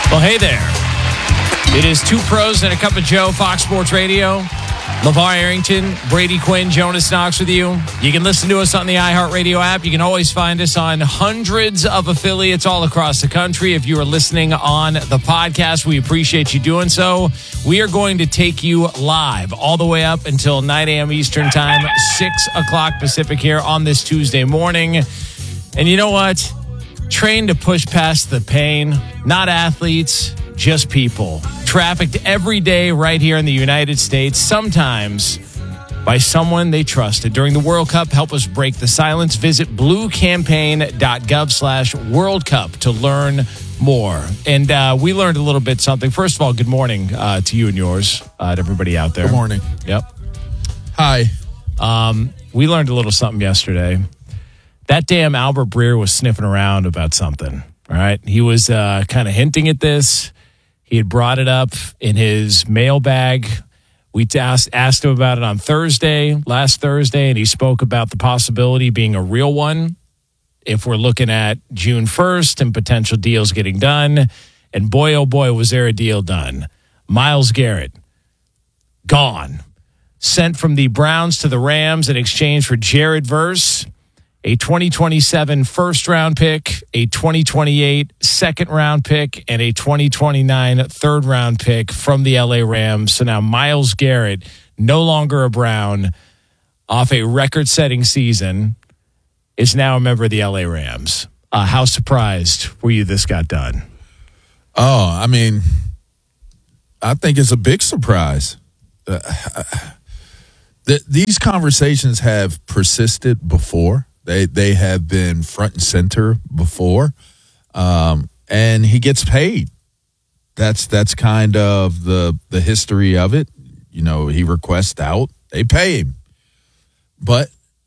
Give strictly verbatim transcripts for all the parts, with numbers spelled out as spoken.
Well, hey there. It is Two Pros and a Cup of Joe, Fox Sports Radio. LeVar Arrington, Brady Quinn, Jonas Knox with you. You can listen to us on the iHeartRadio app. You can always find us on hundreds of affiliates all across the country. If you are listening on the podcast, we appreciate you doing so. We are going to take you live all the way up until nine a.m. Eastern Time, six o'clock Pacific here on this Tuesday morning. And you know what? Trained to push past the pain, not athletes, just people. Trafficked every day right here in the United States, sometimes by someone they trusted. During the World Cup, help us break the silence. Visit bluecampaign.gov slash World Cup to learn more. And uh, we learned a little bit something. First of all, good morning uh, to you and yours, uh, to everybody out there. Good morning. Yep. Hi. Um, we learned a little something yesterday. That damn Albert Breer was sniffing around about something, all right? He was uh, kind of hinting at this. He had brought it up in his mailbag. We asked, asked him about it on Thursday, last Thursday, and he spoke about the possibility being a real one if we're looking at June first and potential deals getting done. And boy, oh boy, was there a deal done. Myles Garrett, gone. Sent from the Browns to the Rams in exchange for Jared Verse, a twenty twenty-seven first-round pick, a twenty twenty-eight second-round pick, and a twenty twenty-nine third-round pick from the L A Rams. So now Myles Garrett, no longer a Brown, off a record-setting season, is now a member of the L A Rams. Uh, how surprised were you this got done? Oh, I mean, I think it's a big surprise. Uh, the, these conversations have persisted before. They they have been front and center before, um, and he gets paid. That's that's kind of the the history of it. You know, he requests out, they pay him, but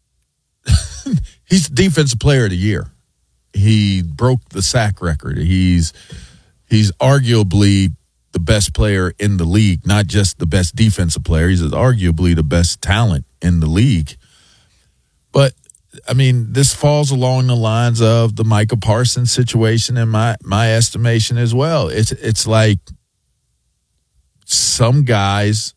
he's defensive player of the year. He broke the sack record. He's he's arguably the best player in the league, not just the best defensive player. He's arguably the best talent in the league, but. I mean, this falls along the lines of the Micah Parsons situation in my, my estimation as well. It's it's like some guys,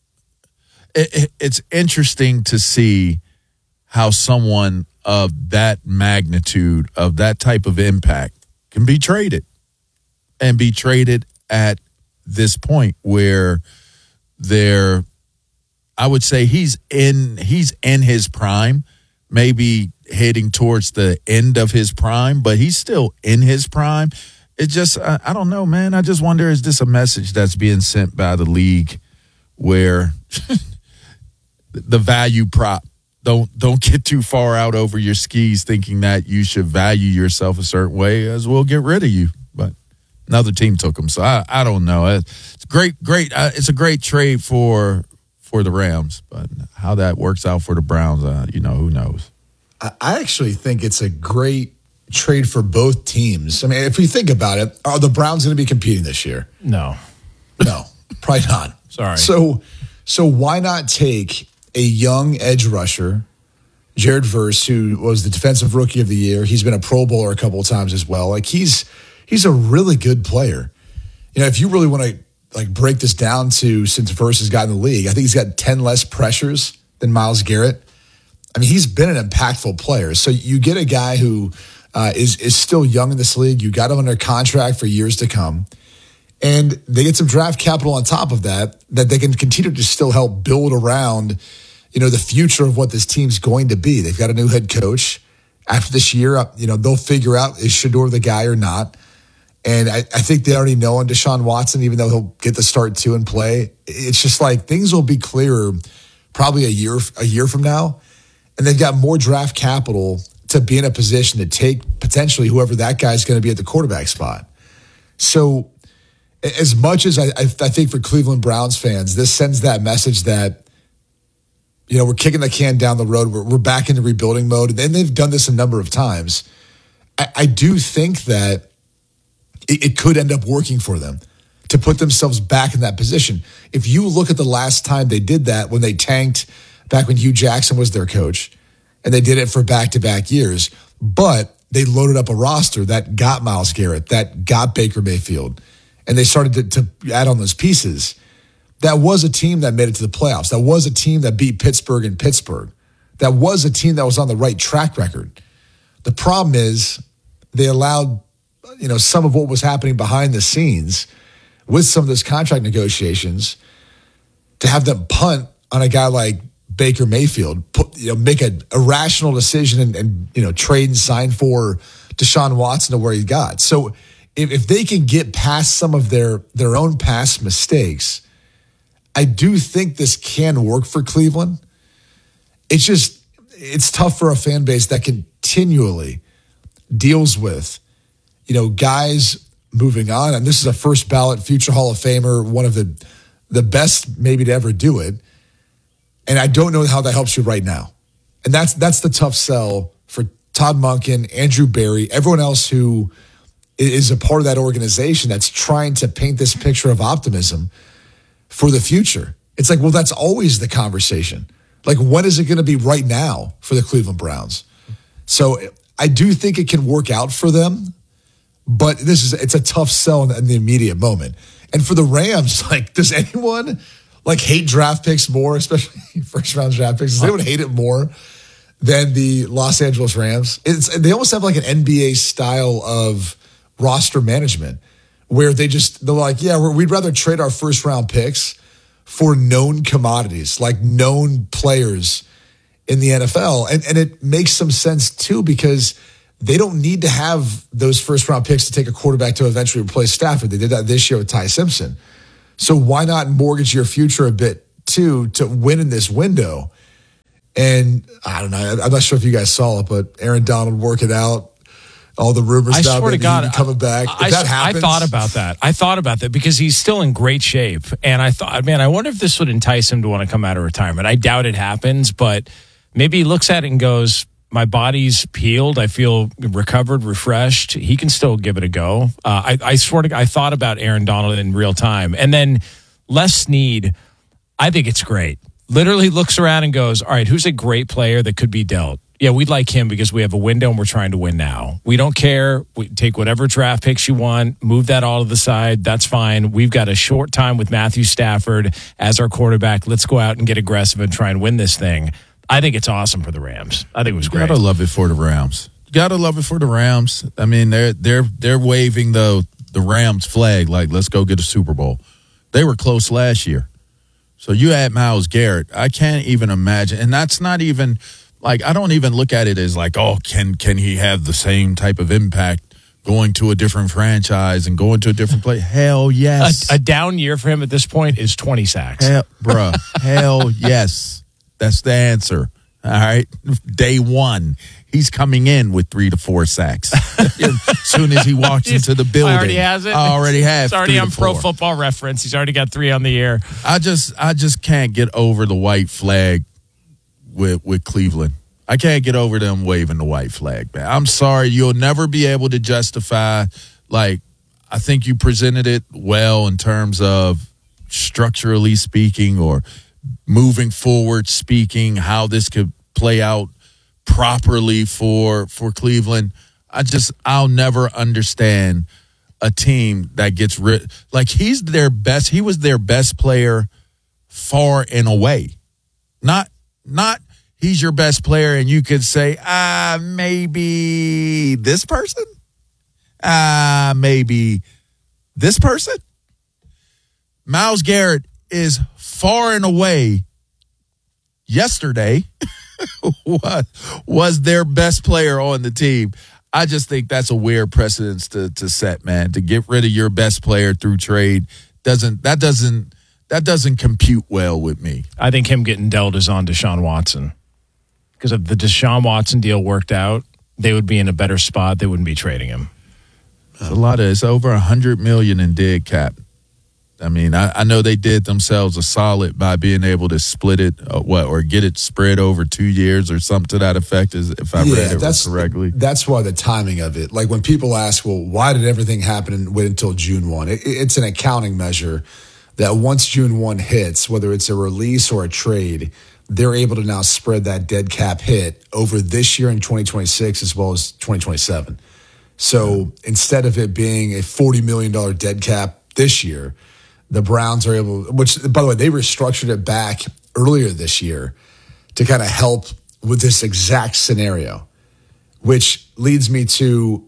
it, it's interesting to see how someone of that magnitude, of that type of impact can be traded and be traded at this point where they're, I would say he's in, he's in his prime. Maybe heading towards the end of his prime, but he's still in his prime. It just, I, I don't know, man. I just wonder, is this a message that's being sent by the league where the value prop, don't don't get too far out over your skis thinking that you should value yourself a certain way, as we'll get rid of you. But another team took him, so I, I don't know. It's great, great. Uh, it's a great trade for for the Rams, but how that works out for the Browns, uh, you know, who knows? I actually think it's a great trade for both teams. I mean, if you think about it, are the Browns going to be competing this year? No. No, probably not. Sorry. So, so why not take a young edge rusher, Jared Verse, who was the defensive rookie of the year? He's been a Pro Bowler a couple of times as well. Like he's he's a really good player. You know, if you really want to like break this down to since Verse has gotten in the league, I think he's got ten less pressures than Myles Garrett. I mean, he's been an impactful player. So you get a guy who uh, is is still young in this league. You got him under contract for years to come. And they get some draft capital on top of that, that they can continue to still help build around, you know, the future of what this team's going to be. They've got a new head coach. After this year, you know, they'll figure out is Shedeur the guy or not. And I, I think they already know on Deshaun Watson, even though he'll get the start too and play. It's just like things will be clearer probably a year a year from now. And they've got more draft capital to be in a position to take potentially whoever that guy's going to be at the quarterback spot. So as much as I, I, I think for Cleveland Browns fans, this sends that message that, you know, we're kicking the can down the road. We're, we're back into rebuilding mode. And they've done this a number of times. I, I do think that it, it could end up working for them to put themselves back in that position. If you look at the last time they did that, when they tanked back when Hugh Jackson was their coach, and they did it for back-to-back years, but they loaded up a roster that got Myles Garrett, that got Baker Mayfield, and they started to, to add on those pieces, that was a team that made it to the playoffs. That was a team that beat Pittsburgh in Pittsburgh. That was a team that was on the right track record. The problem is they allowed, you know, some of what was happening behind the scenes with some of those contract negotiations to have them punt on a guy like Baker Mayfield, put, you know, make a irrational decision and, and, you know, trade and sign for Deshaun Watson to where he got. So if, if they can get past some of their, their own past mistakes, I do think this can work for Cleveland. It's just, it's tough for a fan base that continually deals with, you know, guys moving on. And this is a first ballot future Hall of Famer, one of the, the best maybe to ever do it. And I don't know how that helps you right now. And that's, that's the tough sell for Todd Monken, Andrew Berry, everyone else who is a part of that organization that's trying to paint this picture of optimism for the future. It's like, well, that's always the conversation. Like, when is it going to be right now for the Cleveland Browns? So I do think it can work out for them, but this is, it's a tough sell in the, in the immediate moment. And for the Rams, like, does anyone like hate draft picks more, especially first round draft picks? Does anyone hate it more than the Los Angeles Rams? It's, they almost have like an N B A style of roster management where they just, they're like, yeah, we're, we'd rather trade our first round picks for known commodities, like known players in the N F L. And, and it makes some sense too, because they don't need to have those first round picks to take a quarterback to eventually replace Stafford. They did that this year with Ty Simpson. So why not mortgage your future a bit too, to win in this window? And I don't know, I'm not sure if you guys saw it, but Aaron Donald working out, all the rumors I about swear to God, coming back. If I, that happens, I thought about that. I thought about that because he's still in great shape. And I thought, man, I wonder if this would entice him to want to come out of retirement. I doubt it happens, but maybe he looks at it and goes, my body's healed. I feel recovered, refreshed. He can still give it a go. Uh, I, I swear to God, I thought about Aaron Donald in real time. And then Les Snead, I think it's great. Literally looks around and goes, all right, who's a great player that could be dealt? Yeah, we'd like him because we have a window and we're trying to win now. We don't care. We take whatever draft picks you want, move that all to the side. That's fine. We've got a short time with Matthew Stafford as our quarterback. Let's go out and get aggressive and try and win this thing. I think it's awesome for the Rams. I think it was great. Gotta love it for the Rams. Gotta love it for the Rams. I mean, they're they're they're waving the the Rams flag like, let's go get a Super Bowl. They were close last year. So you add Myles Garrett, I can't even imagine. And that's not even like, I don't even look at it as like, oh, can can he have the same type of impact going to a different franchise and going to a different place? Hell yes. A, a down year for him at this point is twenty sacks. Hell, bruh. Hell yes. That's the answer. All right. Day one, he's coming in with three to four sacks. As soon as he walks into the building. Already has it. I already have. It's already on Pro Football Reference. He's already got three on the year. I just, I just can't get over the white flag with with Cleveland. I can't get over them waving the white flag, man. I'm sorry. You'll never be able to justify, like, I think you presented it well in terms of structurally speaking or moving forward speaking, how this could play out properly for for Cleveland. I just, I'll never understand a team that gets rid. Like, he's their best. He was their best player far and away. Not, not he's your best player and you could say, ah, maybe this person? Ah, maybe this person? Myles Garrett is far and away yesterday was, was their best player on the team. I just think that's a weird precedence to to set, man. To get rid of your best player through trade doesn't that doesn't that doesn't compute well with me. I think him getting dealt is on Deshaun Watson. Because if the Deshaun Watson deal worked out, they would be in a better spot. They wouldn't be trading him. It's a lot of it's over a hundred million in dead cap. I mean, I, I know they did themselves a solid by being able to split it, uh, what, or get it spread over two years or something to that effect, is if I yeah, read it that's, correctly. That's why the timing of it. Like when people ask, well, why did everything happen and wait until June first? It, it's an accounting measure that once June first hits, whether it's a release or a trade, they're able to now spread that dead cap hit over this year in twenty twenty-six as well as twenty twenty-seven. So instead of it being a forty million dollars dead cap this year, the Browns are able, which, by the way, they restructured it back earlier this year to kind of help with this exact scenario, which leads me to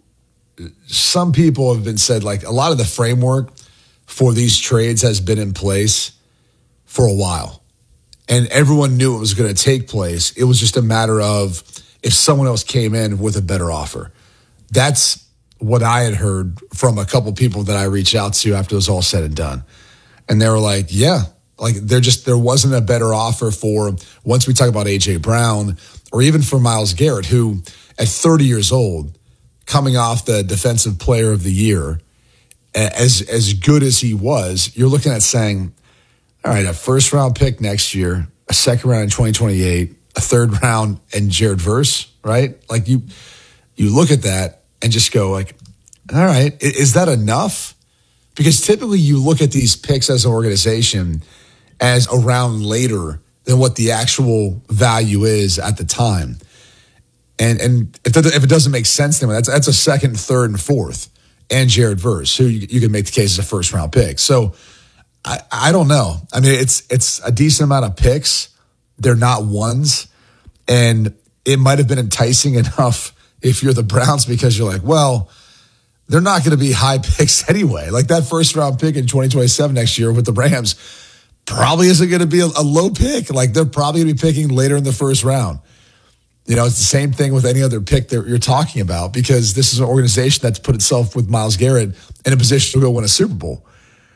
some people have been said, like, a lot of the framework for these trades has been in place for a while. And everyone knew it was going to take place. It was just a matter of if someone else came in with a better offer. That's what I had heard from a couple people that I reached out to after it was all said and done. And they were like, yeah, like there just, there wasn't a better offer for, once we talk about A J Brown or even for Myles Garrett, who at thirty years old, coming off the defensive player of the year, as, as good as he was, you're looking at saying, all right, a first round pick next year, a second round in twenty twenty-eight, a third round and Jared Verse, right? Like you, you look at that and just go like, all right, is that enough? Because typically you look at these picks as an organization as a round later than what the actual value is at the time. And and if, if it doesn't make sense to them, that's, that's a second, third, and fourth, and Jared Verse, who you, you can make the case as a first round pick. So I, I don't know. I mean, it's it's a decent amount of picks. They're not ones. And it might have been enticing enough if you're the Browns because you're like, well, they're not going to be high picks anyway. Like that first round pick in twenty twenty-seven next year with the Rams probably isn't going to be a, a low pick. Like they're probably going to be picking later in the first round. You know, it's the same thing with any other pick that you're talking about because this is an organization that's put itself with Myles Garrett in a position to go win a Super Bowl.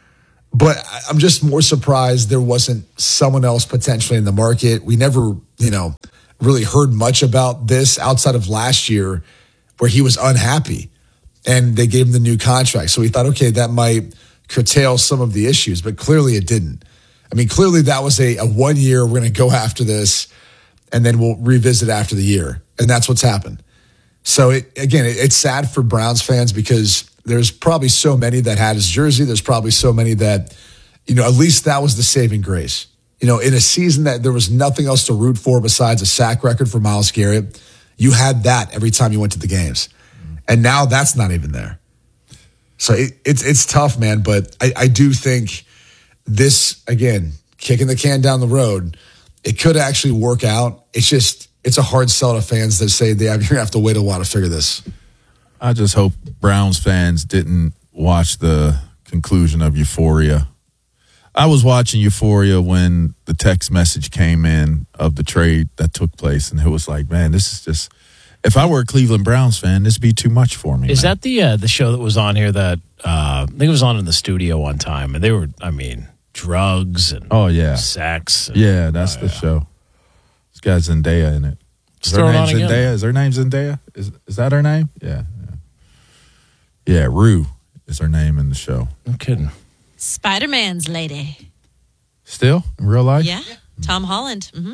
But I'm just more surprised there wasn't someone else potentially in the market. We never, you know, really heard much about this outside of last year where he was unhappy and they gave him the new contract. So we thought, okay, that might curtail some of the issues, but clearly it didn't. I mean, clearly that was a, a one year, we're going to go after this and then we'll revisit after the year. And that's what's happened. So it, again, it, it's sad for Browns fans because there's probably so many that had his jersey. There's probably so many that, you know, at least that was the saving grace. You know, in a season that there was nothing else to root for besides a sack record for Myles Garrett, you had that every time you went to the games. And now that's not even there. So it, it's it's tough, man. But I, I do think this, again, kicking the can down the road, it could actually work out. It's just, it's a hard sell to fans that say they have, you're going to have to wait a while to figure this. I just hope Browns fans didn't watch the conclusion of Euphoria. I was watching Euphoria when the text message came in of the trade that took place, and it was like, man, this is just, if I were a Cleveland Browns fan, this would be too much for me. Is man. that the uh, the show that was on here that, uh, I think it was on in the studio one time, and they were, I mean, drugs and oh, yeah. sex. And, yeah, that's oh, the yeah. show. It's got Zendaya in it. Is her name Zendaya? Is her name Zendaya? Is is that her name? Yeah. Yeah, yeah Rue is her name in the show. No kidding. Spider-Man's lady. Still? In real life? Yeah. Tom Holland. Mm-hmm.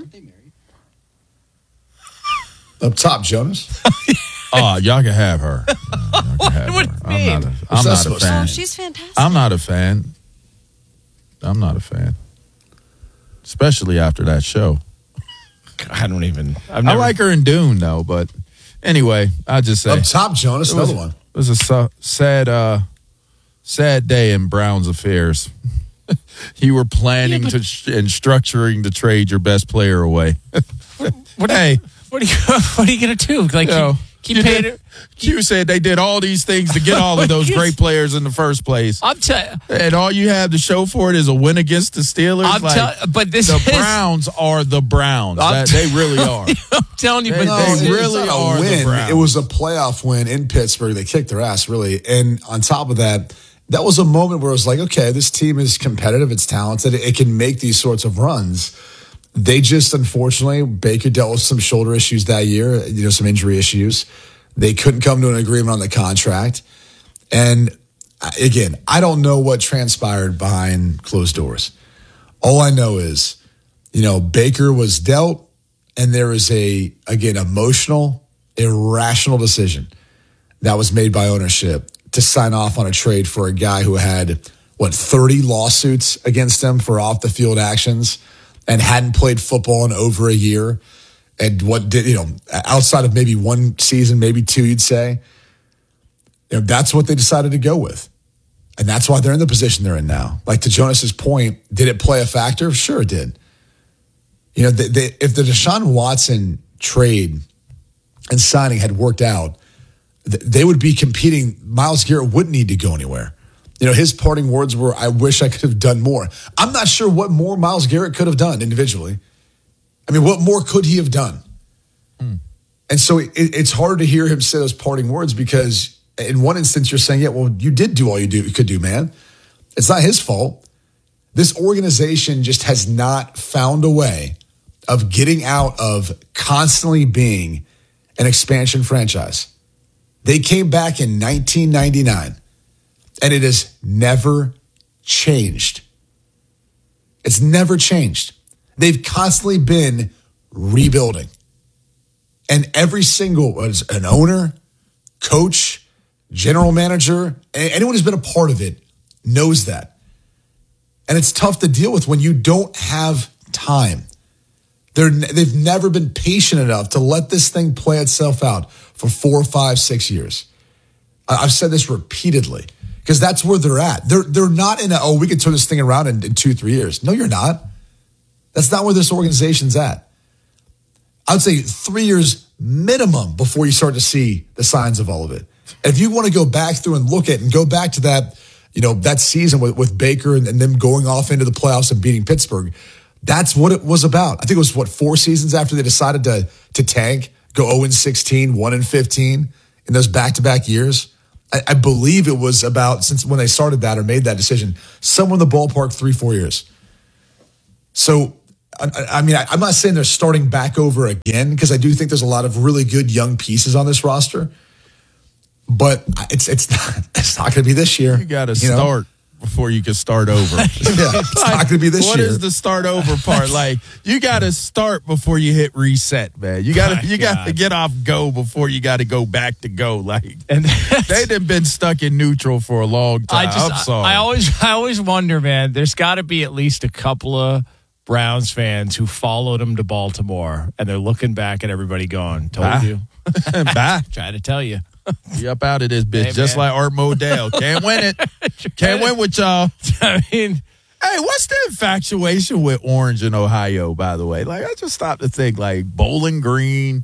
Up top, Jonas. Oh, y'all can have her. Uh, y'all can have What her. do you I'm mean? not a, What's I'm that not a supposed to fan. Oh, she's fantastic. I'm not a fan. I'm not a fan. Especially after that show. I don't even. I've I never, like her in Dune, though, but anyway, I just say. Up top, Jonas. It was, Another one. It was a so, sad, uh, sad day in Browns affairs. You were planning Yeah, but- to sh- and structuring to trade your best player away. What, hey, what are you? What are you gonna do? Like you know, keep, you, keep paying did- it? you said they did all these things to get all of those great players in the first place, I'm telling. and all you have to show for it is a win against the Steelers. I'm Like, telling. But this the is. Browns are the Browns. I'm That, t- they really are. I'm telling you, They- but No, this they is- really it's not are a the win. Browns. It was a playoff win in Pittsburgh. They kicked their ass, really. And on top of that, that was a moment where it was like, okay, this team is competitive. It's talented. It can make these sorts of runs. They just, unfortunately, Baker dealt with some shoulder issues that year, you know, some injury issues. They couldn't come to an agreement on the contract. And again, I don't know what transpired behind closed doors. All I know is, you know, Baker was dealt, and there was a, again, emotional, irrational decision that was made by ownership to sign off on a trade for a guy who had, what, thirty lawsuits against him for off the field actions and hadn't played football in over a year. And what did, you know, outside of maybe one season, maybe two, you'd say, you know, that's what they decided to go with. And that's why they're in the position they're in now. Like to Jonas's point, did it play a factor? Sure it did. You know, they, they, if the Deshaun Watson trade and signing had worked out, th- they would be competing. Myles Garrett wouldn't need to go anywhere. You know, his parting words were, I wish I could have done more. I'm not sure what more Myles Garrett could have done individually. I mean, what more could he have done? Hmm. And so it, it's hard to hear him say those parting words because in one instance you're saying, yeah, well, you did do all you, do, you could do, man. It's not his fault. This organization just has not found a way of getting out of constantly being an expansion franchise. They came back in nineteen ninety-nine, and it has never changed. It's never changed. They've constantly been rebuilding. And every single, as an owner, coach, general manager, anyone who's been a part of it knows that. And it's tough to deal with when you don't have time. They're, they've never been patient enough to let this thing play itself out for four, five, six years. I've said this repeatedly because that's where they're at. They're they're not in a, oh, we can turn this thing around in, in two, three years. No, you're not. That's not where this organization's at. I would say three years minimum before you start to see the signs of all of it. And if you want to go back through and look at and go back to that, you know, that season with, with Baker and, and them going off into the playoffs and beating Pittsburgh, that's what it was about. I think it was, what, four seasons after they decided to to tank, go oh and sixteen, one and fifteen in those back-to-back years. I, I believe it was about, since when they started that or made that decision, somewhere in the ballpark, three, four years. So, I, I mean, I, I'm not saying they're starting back over again because I do think there's a lot of really good young pieces on this roster. But it's it's not, it's not going to be this year. You got to start know? before you can start over. Yeah, it's like, not going to be this what year. What is the start over part? Like, you got to start before you hit reset, man. You got to you got to get off go before you got to go back to go. Like, and they've been stuck in neutral for a long time. I just, I'm sorry. I, I always I always wonder, man. There's got to be at least a couple of Browns fans who followed him to Baltimore, and they're looking back at everybody going, "Told Bye. you, Bye." Try to tell you." You up out of this bitch, hey, just man. like Art Modell. Can't win it. Can't win with y'all. I mean, hey, what's the infatuation with Orange in Ohio, by the way? Like, I just stopped to think, like, Bowling Green,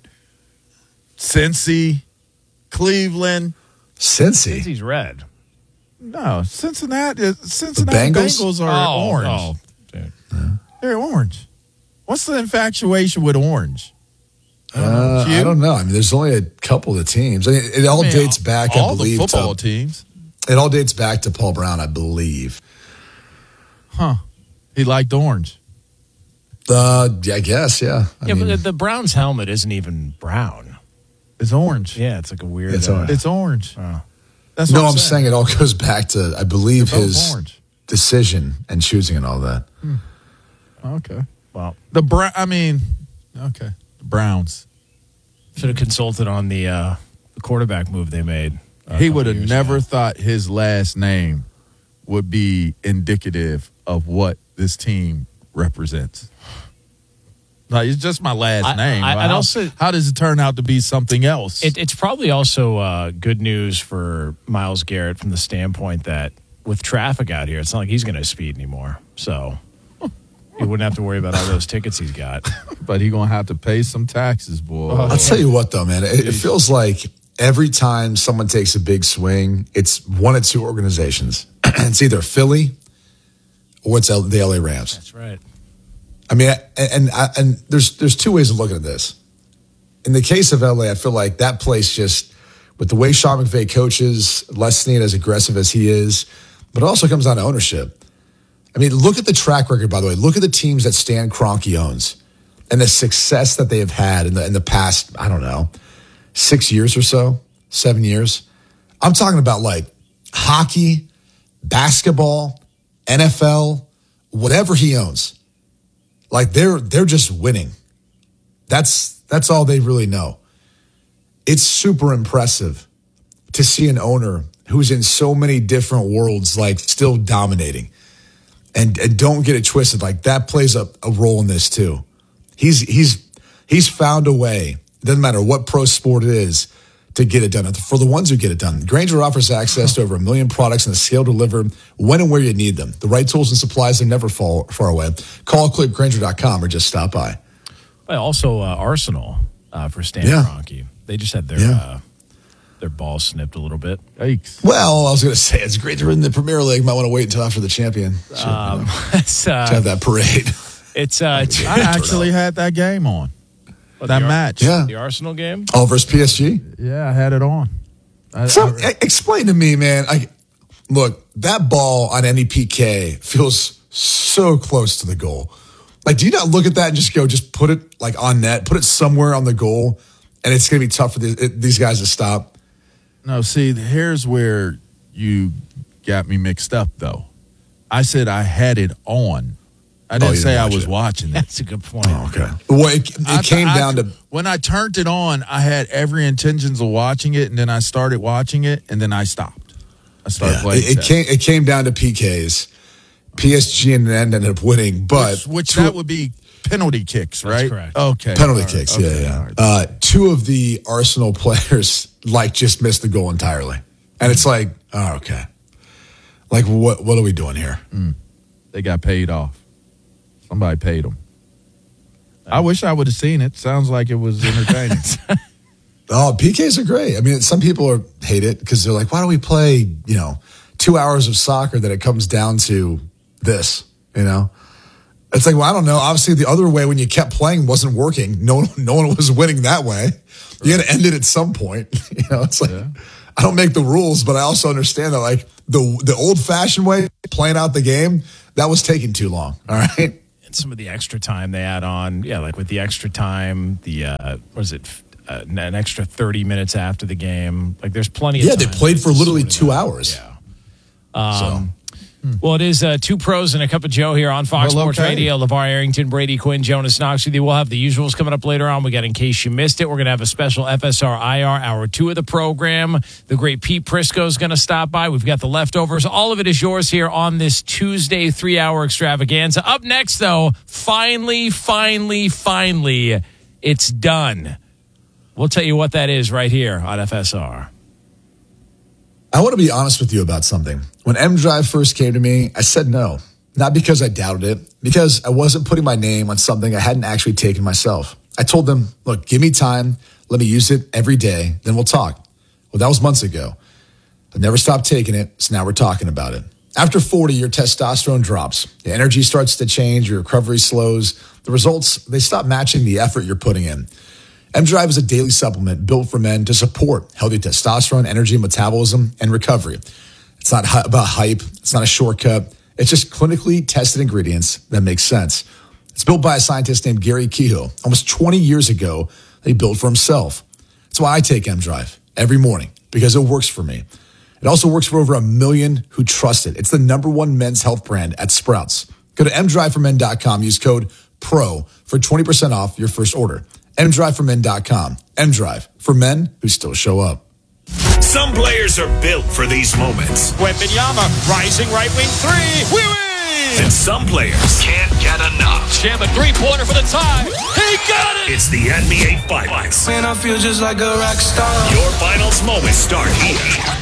Cincy, Cleveland. Cincy? Cincy's red. No, Cincinnati, Cincinnati the Bengals? Bengals are oh, orange. Oh, dude. Yeah. They're orange. What's the infatuation with orange? Uh, I don't know. I mean, there's only a couple of teams. I mean, it all I mean, dates back, all I believe. All the football to, teams. It all dates back to Paul Brown, I believe. Huh. He liked orange. Uh, I guess, yeah. I yeah, mean, but the, the Browns helmet isn't even brown. It's orange. Yeah, it's like a weird. It's uh, orange. It's orange. Oh. That's what no, I'm, I'm saying. saying it all goes back to, I believe, his orange. decision and choosing and all that. Hmm. Okay. Well, the Brown. I mean, okay, the Browns. Should have consulted on the, uh, the quarterback move they made. Uh, he would have never ago. thought his last name would be indicative of what this team represents. Like, it's just my last I, name. I, how, and also, how does it turn out to be something else? It, it's probably also uh, good news for Myles Garrett from the standpoint that with traffic out here, it's not like he's going to speed anymore. So he wouldn't have to worry about all those tickets he's got. But he's going to have to pay some taxes, boy. I'll tell you what, though, man. It, it feels like every time someone takes a big swing, it's one of two organizations. It's either Philly or it's the L A Rams. That's right. I mean, and, and and there's there's two ways of looking at this. In the case of L A, I feel like that place just, with the way Sean McVay coaches, Les Snead as aggressive as he is, but it also comes down to ownership. I mean, look at the track record, by the way. Look at the teams that Stan Kroenke owns and the success that they have had in the in the past, I don't know, six years or so, seven years. I'm talking about like hockey, basketball, N F L, whatever he owns. Like they're they're just winning. That's that's all they really know. It's super impressive to see an owner who's in so many different worlds, like still dominating. And, and don't get it twisted. Like that plays a, a role in this too. He's he's he's found a way. It doesn't matter what pro sport it is, to get it done. For the ones who get it done, Grainger offers access to over a million products and a scale delivered when and where you need them. The right tools and supplies are never fall, far away. Call click Grainger dot com or just stop by. Well, also, uh, Arsenal uh, for Stan Yeah. Kroenke. They just had their Yeah. uh, their balls snipped a little bit. Yikes. Well, I was going to say, it's great they're in the Premier League. Might want to wait until after the champion. So, Um, you know, it's, uh, to have that parade. it's uh, t- I actually had that game on. What, that the Ar- match. Yeah. the Arsenal game. Oh, versus P S G? Yeah, I had it on. I, So, I- e- explain to me, man. I Look, that ball on any P K feels so close to the goal. Like, do you not look at that and just go, just put it like on net, put it somewhere on the goal, and it's going to be tough for the, it, these guys to stop? No, see, here's where you got me mixed up, though. I said I had it on. I didn't you say didn't I watch was it. watching it. That's a good point. Well, it, it I- came I- down to when I turned it on, I had every intentions of watching it, and then I started watching it, and then I stopped. I started yeah, playing. it, it came it came down to P Ks. P S G in the end ended up winning, but which, which two- that would be penalty kicks, right? correct. Okay, penalty All right. kicks. Okay. Yeah, yeah. All right. Uh, two of the Arsenal players like just missed the goal entirely, and it's like, oh, okay. Like, what what are we doing here? They got paid off. Somebody paid them. I wish I would have seen it. Sounds like it was entertaining. Oh, P Ks are great. I mean, some people are, hate it because they're like, why do we play, you know, two hours of soccer that it comes down to this, you know? It's like, well, I don't know. Obviously, the other way when you kept playing wasn't working. No one, no one was winning that way. You had to end it at some point. You know, it's like, Yeah. I don't make the rules, but I also understand that, like, the the old-fashioned way, playing out the game, that was taking too long, all right? And some of the extra time they add on, yeah, like with the extra time, the uh, what is it, uh, an extra thirty minutes after the game. Like, there's plenty. Yeah, of they time played to for literally sort it two out. hours. Yeah. Um, Well, it is uh, Two Pros and a Cup of Joe here on Fox Well, Sports okay. Radio. LeVar Arrington, Brady Quinn, Jonas Knox with you. We'll have the usuals coming up later on. We got In Case You Missed It. We're going to have a special F S R I R, hour two of the program. The great Pete Prisco is going to stop by. We've got the leftovers. All of it is yours here on this Tuesday three-hour extravaganza. Up next, though, finally, finally, finally, it's done. We'll tell you what that is right here on F S R. I want to be honest with you about something. When M Drive first came to me, I said no. Not because I doubted it, because I wasn't putting my name on something I hadn't actually taken myself. I told them, look, give me time. Let me use it every day. Then we'll talk. Well, that was months ago. I never stopped taking it, so now we're talking about it. After forty, your testosterone drops. The energy starts to change. Your recovery slows. The results, they stop matching the effort you're putting in. M Drive is a daily supplement built for men to support healthy testosterone, energy, metabolism, and recovery. It's not hy- about hype. It's not a shortcut. It's just clinically tested ingredients that make sense. It's built by a scientist named Gary Kehoe almost twenty years ago that he built for himself. That's why I take M Drive every morning, because it works for me. It also works for over a million who trust it. It's the number one men's health brand at Sprouts. Go to m drive for men dot com. Use code PRO for twenty percent off your first order. m drive for men dot com. M-Drive, for men who still show up. Some players are built for these moments. Wembanyama, rising right wing three. We win! And some players can't get enough. Jam a three-pointer for the tie. He got it! It's the N B A Finals. Man, I feel just like a rock star. Your finals moments start here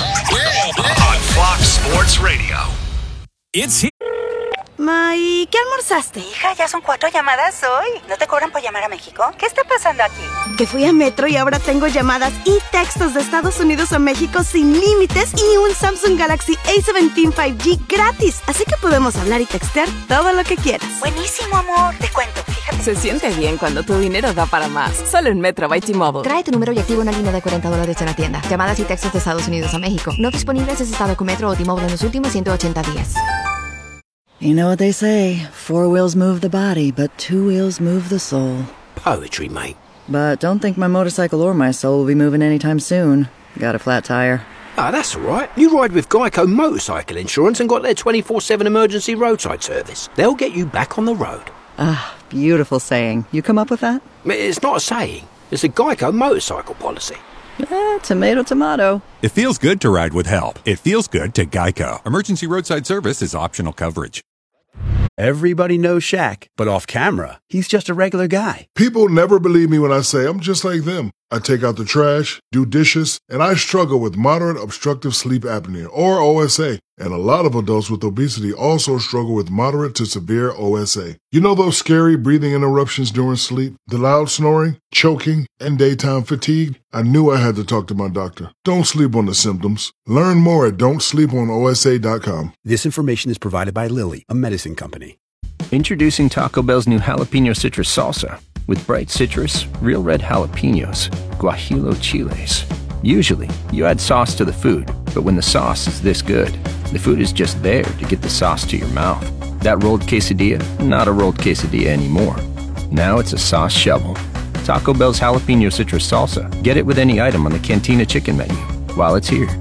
on Fox Sports Radio. It's here. Ma, ¿y qué almorzaste? Hija, ya son cuatro llamadas hoy. ¿No te cobran por llamar a México? ¿Qué está pasando aquí? Que fui a Metro y ahora tengo llamadas y textos de Estados Unidos a México sin límites y un Samsung Galaxy A diecisiete cinco G gratis. Así que podemos hablar y textear todo lo que quieras. Buenísimo, amor. Te cuento, fíjate. Se siente bien cuando tu dinero da para más. Solo en Metro by T-Mobile. Trae tu número y activa una línea de cuarenta dólares en la tienda. Llamadas y textos de Estados Unidos a México. No disponibles si estado con Metro o T-Mobile en los últimos ciento ochenta días. You know what they say, four wheels move the body, but two wheels move the soul. Poetry, mate. But don't think my motorcycle or my soul will be moving anytime soon. Got a flat tire. Ah, that's all right. You ride with Geico Motorcycle Insurance and got their twenty-four seven emergency roadside service. They'll get you back on the road. Ah, beautiful saying. You come up with that? It's not a saying. It's a Geico motorcycle policy. Eh, tomato, tomato. It feels good to ride with help. It feels good to Geico. Emergency roadside service is optional coverage. Everybody knows Shaq, but off camera, he's just a regular guy. People never believe me when I say I'm just like them. I take out the trash, do dishes, and I struggle with moderate obstructive sleep apnea, or O S A. And a lot of adults with obesity also struggle with moderate to severe O S A. You know those scary breathing interruptions during sleep, the loud snoring, choking, and daytime fatigue? I knew I had to talk to my doctor. Don't sleep on the symptoms. Learn more at don't sleep on O S A dot com. This information is provided by Lilly, a medicine company. Introducing Taco Bell's new jalapeno citrus salsa. With bright citrus, real red jalapenos, guajillo chiles. Usually, you add sauce to the food, but when the sauce is this good, the food is just there to get the sauce to your mouth. That rolled quesadilla, not a rolled quesadilla anymore. Now it's a sauce shovel. Taco Bell's jalapeno citrus salsa. Get it with any item on the Cantina chicken menu while it's here.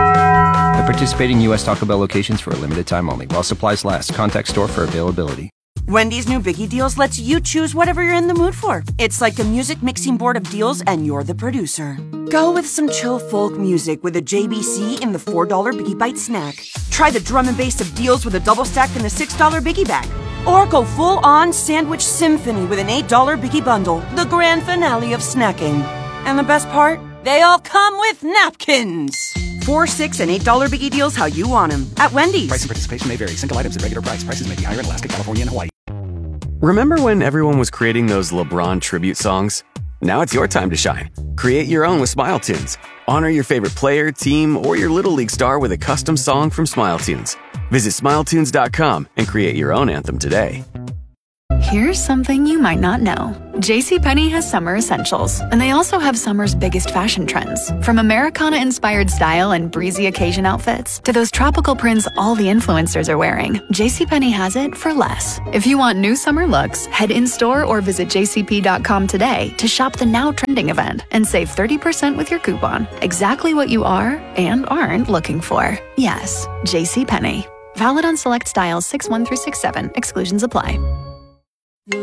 At participating U S Taco Bell locations for a limited time only. While supplies last. Contact store for availability. Wendy's new Biggie Deals lets you choose whatever you're in the mood for. It's like a music mixing board of deals, and you're the producer. Go with some chill folk music with a J B C in the four dollar Biggie Bite snack. Try the drum and bass of deals with a double stack in the six dollar Biggie Bag. Or go full-on sandwich symphony with an eight dollar Biggie Bundle, the grand finale of snacking. And the best part? They all come with napkins. Four, six, and eight dollar Biggie Deals how you want them at Wendy's. Price and participation may vary. Single items at regular price. Prices may be higher in Alaska, California, and Hawaii. Remember when everyone was creating those LeBron tribute songs? Now it's your time to shine. Create your own with Smile Tunes. Honor your favorite player, team, or your Little League star with a custom song from Smile Tunes. Visit smile tunes dot com and create your own anthem today. Here's something you might not know. JCPenney has summer essentials, and they also have summer's biggest fashion trends. From Americana-inspired style and breezy occasion outfits to those tropical prints all the influencers are wearing, JCPenney has it for less. If you want new summer looks, head in-store or visit j c p dot com today to shop the now trending event and save thirty percent with your coupon. Exactly what you are and aren't looking for. Yes, JCPenney. Valid on select styles six one through six seven. Exclusions apply. What's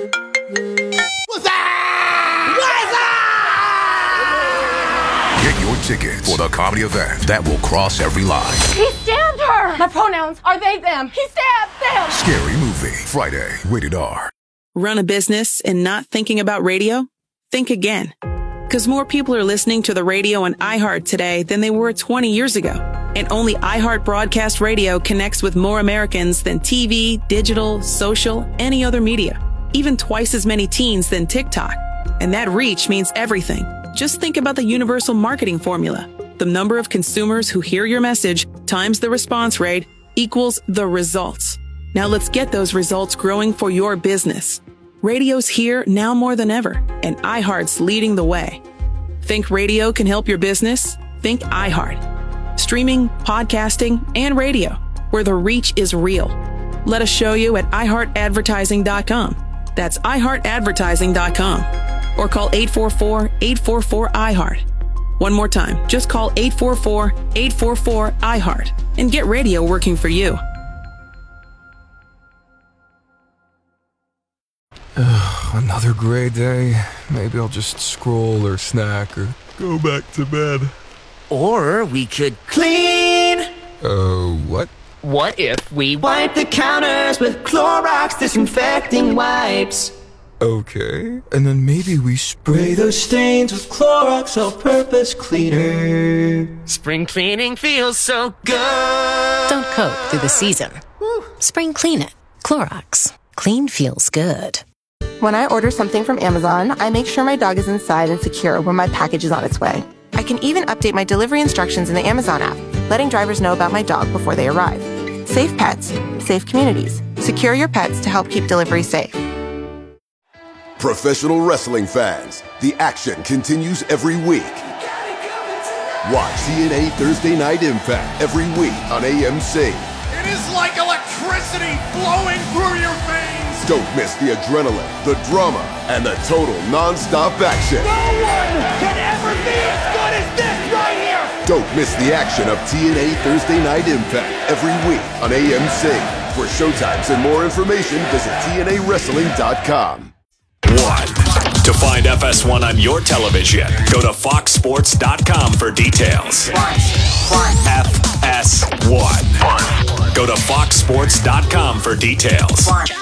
that? What's that? Get your tickets for the comedy event that will cross every line. He stabbed her! My pronouns are they, them. He stabbed them! Scary Movie, Friday, rated R. Run a business and not thinking about radio? Think again. Because more people are listening to the radio on iHeart today than they were twenty years ago. And only iHeart Broadcast Radio connects with more Americans than T V, digital, social, any other media. Even twice as many teens than TikTok. And that reach means everything. Just think about the universal marketing formula. The number of consumers who hear your message times the response rate equals the results. Now let's get those results growing for your business. Radio's here now more than ever, and iHeart's leading the way. Think radio can help your business? Think iHeart. Streaming, podcasting, and radio, where the reach is real. Let us show you at i heart advertising dot com. That's i heart advertising dot com. Or call eight four four, eight four four, I heart. One more time, just call eight four four, eight four four, I heart and get radio working for you. Another gray day. Maybe I'll just scroll or snack or go back to bed. Or we could clean. Uh, what? What if we wipe the counters with Clorox disinfecting wipes? Okay. And then maybe we spray those stains with Clorox all-purpose cleaner. Spring cleaning feels so good. Don't coat through the season. Woo. Spring clean it. Clorox. Clean feels good. When I order something from Amazon, I make sure my dog is inside and secure when my package is on its way. I can even update my delivery instructions in the Amazon app, letting drivers know about my dog before they arrive. Safe pets, safe communities. Secure your pets to help keep delivery safe. Professional wrestling fans, the action continues every week. Watch T N A Thursday Night Impact every week on A M C. It is like electricity flowing through your veins. Don't miss the adrenaline, the drama, and the total non-stop action. No one can ever be as good as this right here. Don't miss the action of T N A Thursday Night Impact every week on A M C. For showtimes and more information, visit T N A wrestling dot com. One. To find F S one on your television, go to fox sports dot com for details. F S one. Go to fox sports dot com for details.